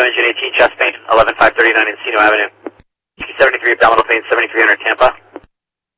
Engine 18, chest pain, 11539 Encino Avenue. 73 abdominal pain, 7300 Tampa.